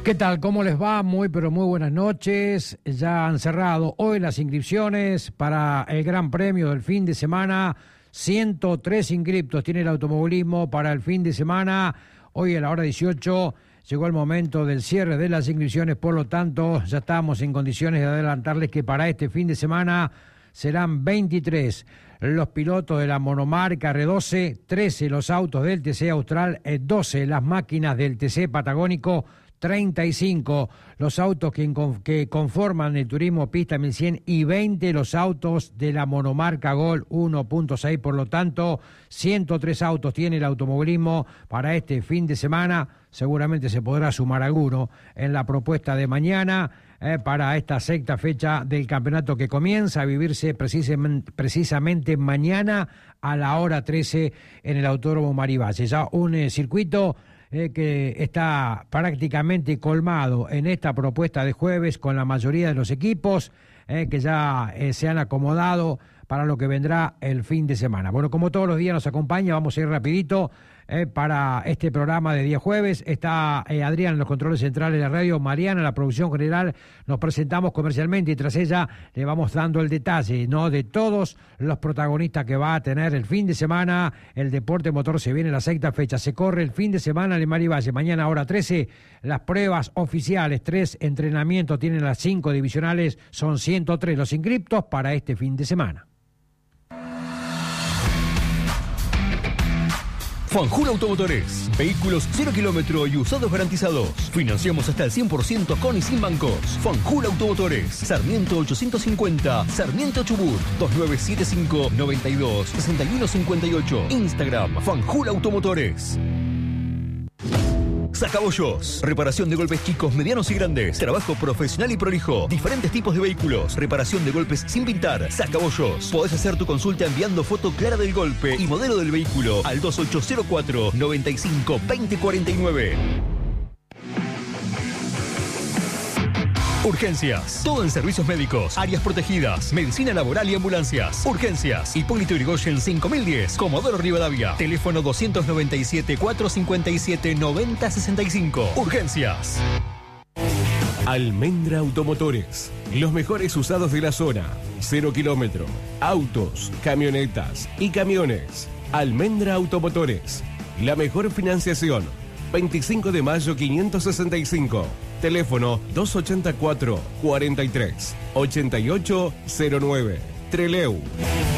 ¿Qué tal? ¿Cómo les va? Muy, pero muy buenas noches. Ya han cerrado hoy las inscripciones para el Gran Premio del fin de semana. 103 inscriptos tiene el automovilismo para el fin de semana. Hoy a la hora 18 llegó el momento del cierre de las inscripciones, por lo tanto ya estamos en condiciones de adelantarles que para este fin de semana serán 23 los pilotos de la monomarca R12, 13 los autos del TC Austral, 12 las máquinas del TC Patagónico, 35 los autos que conforman el Turismo Pista 1100 y 20 los autos de la monomarca Gol 1.6. Por lo tanto, 103 autos tiene el automovilismo para este fin de semana. Seguramente se podrá sumar alguno en la propuesta de mañana para esta sexta fecha del campeonato que comienza a vivirse precisamente mañana a la hora 13 en el Autódromo Marivalle. Ya un circuito que está prácticamente colmado en esta propuesta de jueves con la mayoría de los equipos que ya se han acomodado para lo que vendrá el fin de semana. Bueno, como todos los días nos acompaña, vamos a ir rapidito para este programa de día jueves. Está Adrián en los controles centrales de la radio, Mariana en la producción general. Nos presentamos comercialmente y tras ella le vamos dando el detalle, ¿no?, de todos los protagonistas que va a tener el fin de semana. El deporte motor se viene la sexta fecha, se corre el fin de semana en Marivalle. Mañana hora 13, las pruebas oficiales, 3 entrenamientos tienen las 5 divisionales, son 103 los inscriptos para este fin de semana. Fanjul Automotores. Vehículos 0 kilómetro y usados garantizados. Financiamos hasta el 100% con y sin bancos. Fanjul Automotores. Sarmiento 850. Sarmiento Chubut. 2975 92 61 58. Instagram. Fanjul Automotores. Sacabollos. Reparación de golpes chicos, medianos y grandes. Trabajo profesional y prolijo. Diferentes tipos de vehículos. Reparación de golpes sin pintar. Sacabollos. Podés hacer tu consulta enviando foto clara del golpe y modelo del vehículo al 2804 95 2049. Urgencias. Todo en servicios médicos, áreas protegidas, medicina laboral y ambulancias. Urgencias. Hipólito Yrigoyen 5010, Comodoro Rivadavia. Teléfono 297-457-9065. Urgencias. Almendra Automotores. Los mejores usados de la zona. 0 kilómetro. Autos, camionetas y camiones. Almendra Automotores. La mejor financiación. 25 de mayo 565. Teléfono 284 43 8809. Treleu.